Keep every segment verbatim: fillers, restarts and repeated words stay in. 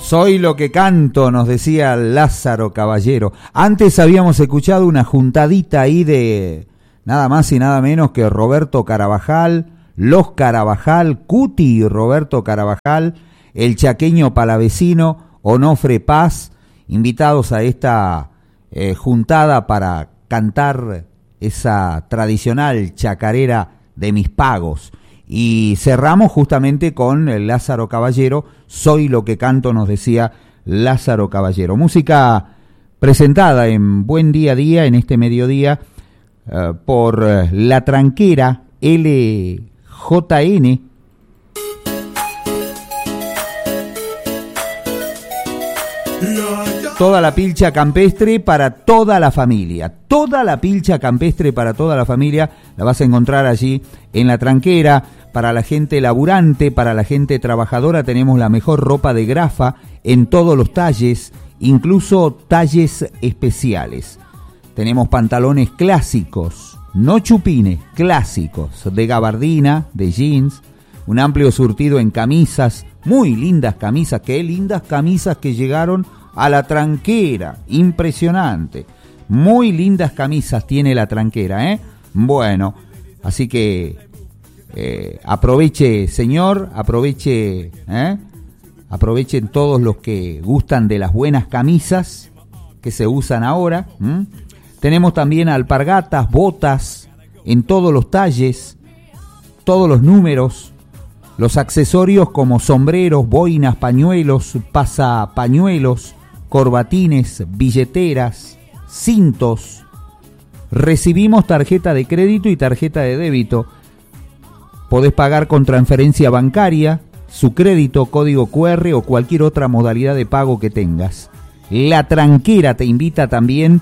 Soy lo que canto, nos decía Lázaro Caballero. Antes habíamos escuchado una juntadita ahí de nada más y nada menos que Roberto Carabajal, Los Carabajal, Cuti y Roberto Carabajal, el chaqueño palavecino, Onofre Paz, invitados a esta eh, juntada para cantar esa tradicional chacarera de Mis Pagos. Y cerramos justamente con el Lázaro Caballero, Soy lo que canto, nos decía Lázaro Caballero. Música presentada en Buen Día a Día, en este mediodía, uh, por uh, La Tranquera, L J N. Toda la pilcha campestre para toda la familia. Toda la pilcha campestre para toda la familia la vas a encontrar allí en La Tranquera. Para la gente laburante, para la gente trabajadora, tenemos la mejor ropa de grafa en todos los talles, incluso talles especiales. Tenemos pantalones clásicos, no chupines, clásicos, de gabardina, de jeans, un amplio surtido en camisas, muy lindas camisas, qué lindas camisas que llegaron a La Tranquera, impresionante. Muy lindas camisas tiene La Tranquera, ¿eh? Bueno, así que eh, aproveche, señor, aproveche, ¿eh? Aprovechen todos los que gustan de las buenas camisas que se usan ahora. ¿m? Tenemos también alpargatas, botas, en todos los talles, todos los números, los accesorios como sombreros, boinas, pañuelos, pasapañuelos, corbatines, billeteras, cintos. Recibimos tarjeta de crédito y tarjeta de débito. Podés pagar con transferencia bancaria, su crédito, código cu erre o cualquier otra modalidad de pago que tengas. La Tranquera te invita también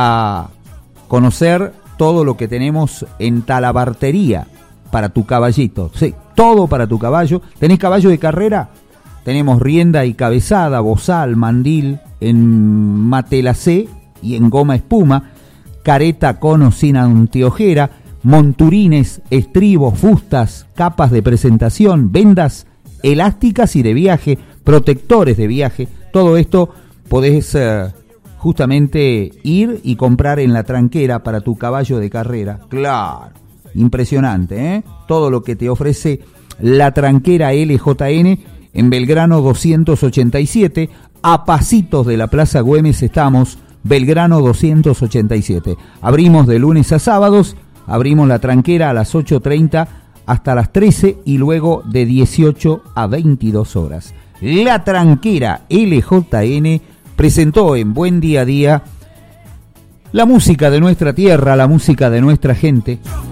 a conocer todo lo que tenemos en talabartería para tu caballito. Sí, todo para tu caballo. ¿Tenés caballo de carrera? Tenemos rienda y cabezada, bozal, mandil en matelacé y en goma espuma, careta, cono sin anteojera, monturines, estribos, fustas, capas de presentación, vendas elásticas y de viaje, protectores de viaje. Todo esto podés uh, justamente ir y comprar en La Tranquera para tu caballo de carrera. Claro, impresionante, ¿eh? Todo lo que te ofrece La Tranquera L J N en Belgrano doscientos ochenta y siete, a pasitos de la Plaza Güemes estamos, Belgrano doscientos ochenta y siete. Abrimos de lunes a sábados, abrimos La Tranquera a las ocho treinta hasta las trece y luego de dieciocho a veintidós horas. La Tranquera L J N presentó en Buen Día a Día la música de nuestra tierra, la música de nuestra gente.